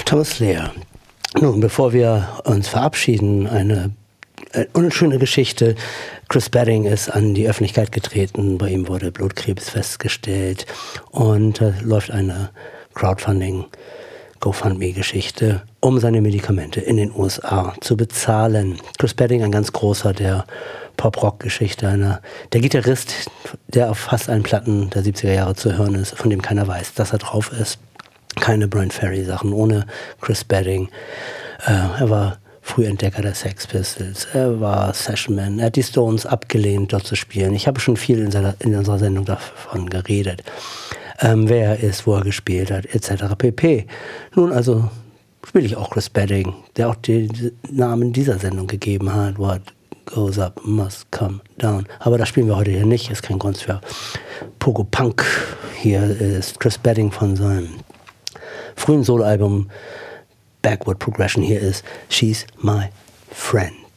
Thomas Lear. Nun, bevor wir uns verabschieden, eine unschöne Geschichte. Chris Badding ist an die Öffentlichkeit getreten. Bei ihm wurde Blutkrebs festgestellt und läuft eine GoFundMe-Geschichte, um seine Medikamente in den USA zu bezahlen. Chris Badding, ein ganz großer der Pop-Rock-Geschichte, der Gitarrist, der auf fast allen Platten der 70er Jahre zu hören ist, von dem keiner weiß, dass er drauf ist. Keine Bryan Ferry-Sachen ohne Chris Badding. Er war Frühentdecker der Sex Pistols, er war Sessionman, er hat die Stones abgelehnt, dort zu spielen. Ich habe schon viel in unserer Sendung davon geredet, wer er ist, wo er gespielt hat, etc. pp. Nun also spiele ich auch Chris Badding, der auch den Namen dieser Sendung gegeben hat, What Goes Up Must Come Down. Aber das spielen wir heute hier nicht, ist kein Grund für Pogo Punk. Hier ist Chris Badding von seinem frühen Soloalbum Backward Progression. Hier ist She's My Friend.